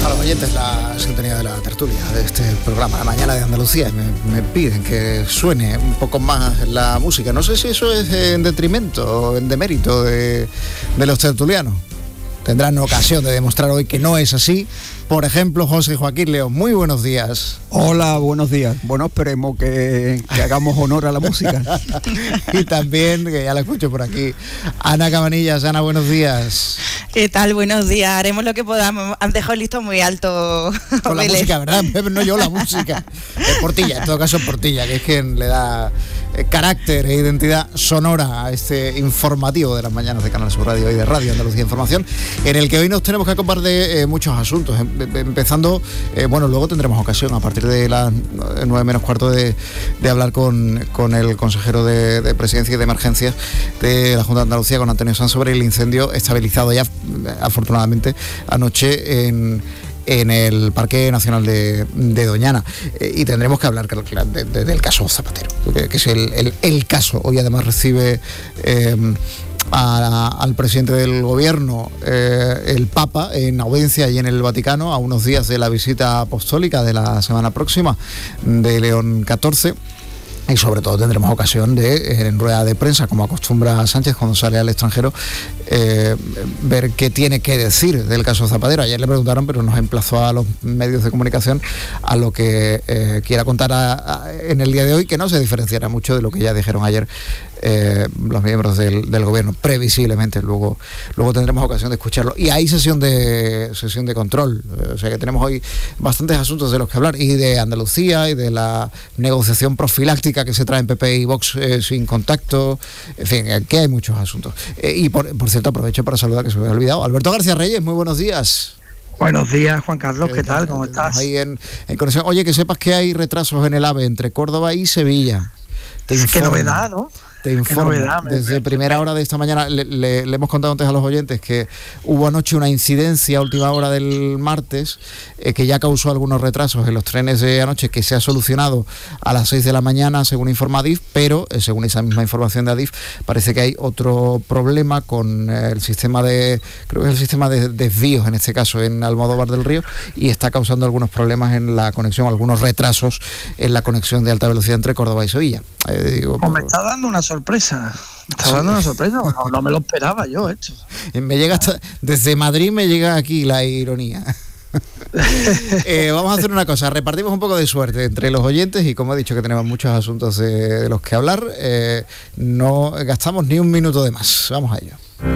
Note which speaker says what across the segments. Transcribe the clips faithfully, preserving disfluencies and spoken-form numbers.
Speaker 1: los oyentes la sintonía de la tertulia de este programa, La Mañana de Andalucía, y me, me piden que suene un poco más la música. No sé si eso es en detrimento o en demérito de, de los tertulianos. Tendrán ocasión de demostrar hoy que no es así. Por ejemplo, José Joaquín León, muy buenos días.
Speaker 2: Hola, buenos días. Bueno, esperemos que, que hagamos honor a la música.
Speaker 1: Y también, que ya la escucho por aquí, Ana Cabanillas. Ana, buenos días.
Speaker 3: ¿Qué tal? Buenos días. Haremos lo que podamos. Han dejado el listón muy alto.
Speaker 1: Con la música, ¿verdad? No yo la música. Es Portilla, en todo caso Portilla, que es quien le da carácter e identidad sonora a este informativo de las mañanas de Canal Sur Radio y de Radio Andalucía Información, en el que hoy nos tenemos que ocupar de eh, muchos asuntos. Empezando, eh, bueno, luego tendremos ocasión a partir de las nueve menos cuarto de, de hablar con, con el consejero de, de Presidencia y de Emergencias de la Junta de Andalucía, con Antonio Sanz, sobre el incendio estabilizado ya, afortunadamente, anoche en... en el Parque Nacional de, de Doñana, eh, y tendremos que hablar de, de, de, del caso Zapatero, que, que es el, el, el caso. Hoy además recibe eh, a, al presidente del gobierno, eh, el Papa, en audiencia y en el Vaticano, a unos días de la visita apostólica de la semana próxima de León catorce. Y sobre todo tendremos ocasión de, en rueda de prensa, como acostumbra Sánchez cuando sale al extranjero, eh, ver qué tiene que decir del caso Zapatero. Ayer le preguntaron, pero nos emplazó a los medios de comunicación a lo que eh, quiera contar a, a, en el día de hoy, que no se diferenciará mucho de lo que ya dijeron ayer eh, los miembros del, del gobierno, previsiblemente. Luego, luego tendremos ocasión de escucharlo. Y hay sesión de sesión de control, o sea que tenemos hoy bastantes asuntos de los que hablar, y de Andalucía, y de la negociación profiláctica que se trae en P P y Vox eh, sin contacto. En fin, aquí hay muchos asuntos. Eh, y por, por cierto, aprovecho para saludar, que se me había olvidado, Alberto García Reyes, muy buenos días.
Speaker 4: Buenos días, Juan Carlos, ¿qué tal? ¿Cómo estás?
Speaker 1: Ahí en, en conexión. Oye, que sepas que hay retrasos en el AVE entre Córdoba y Sevilla.
Speaker 4: Te Qué novedad, ¿no?
Speaker 1: Te informo,
Speaker 4: novedad,
Speaker 1: desde
Speaker 4: me...
Speaker 1: primera hora de esta mañana le, le, le hemos contado antes a los oyentes que hubo anoche una incidencia a última hora del martes eh, que ya causó algunos retrasos en los trenes de anoche, que se ha solucionado a las seis de la mañana según informa Adif, pero eh, según esa misma información de Adif parece que hay otro problema con eh, el sistema de, creo que es el sistema de desvíos en este caso en Almodóvar del Río, y está causando algunos problemas en la conexión, algunos retrasos en la conexión de alta velocidad entre Córdoba y Sevilla. Eh, digo,
Speaker 4: pues me está dando una sorpresa. Me está dando una sorpresa, no, no me lo esperaba yo esto.
Speaker 1: Me llega hasta, desde Madrid me llega aquí la ironía. eh, vamos a hacer una cosa, repartimos un poco de suerte entre los oyentes, y como he dicho que tenemos muchos asuntos de, de los que hablar, eh, no gastamos ni un minuto de más. Vamos a ello.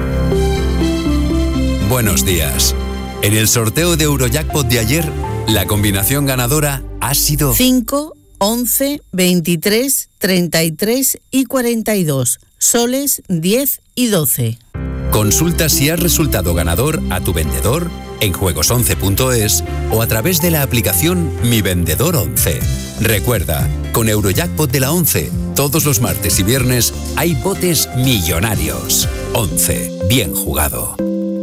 Speaker 5: Buenos días. En el sorteo de Eurojackpot de ayer, la combinación ganadora ha sido
Speaker 6: cinco, once, veintitrés, treinta y tres y cuarenta y dos, soles diez y doce.
Speaker 5: Consulta si has resultado ganador a tu vendedor en juegos once punto es o a través de la aplicación Mi Vendedor once. Recuerda, con Eurojackpot de la once, todos los martes y viernes hay botes millonarios. once, bien jugado.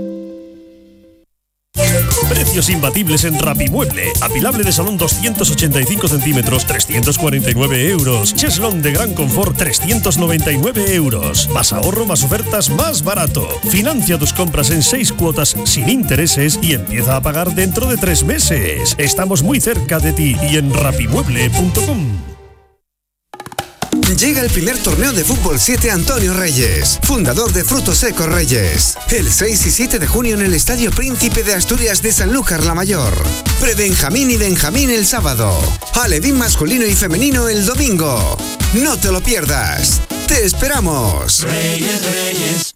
Speaker 7: Precios imbatibles en Rapimueble. Apilable de salón doscientos ochenta y cinco centímetros, trescientos cuarenta y nueve euros. Cheslón de gran confort, trescientos noventa y nueve euros. Más ahorro, más ofertas, más barato. Financia tus compras en seis cuotas sin intereses y empieza a pagar dentro de tres meses. Estamos muy cerca de ti y en rapimueble punto com.
Speaker 8: Llega el primer torneo de fútbol siete Antonio Reyes, fundador de Frutos Secos Reyes. El seis y siete de junio en el Estadio Príncipe de Asturias de Sanlúcar la Mayor. Pre-Benjamín y Benjamín el sábado. Alevín masculino y femenino el domingo. No te lo pierdas. ¡Te esperamos!
Speaker 9: Reyes, Reyes.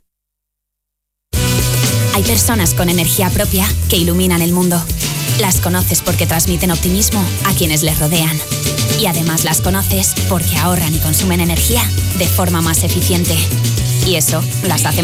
Speaker 10: Hay personas con energía propia que iluminan el mundo. Las conoces porque transmiten optimismo a quienes les rodean. Y además las conoces porque ahorran y consumen energía de forma más eficiente. Y eso las hace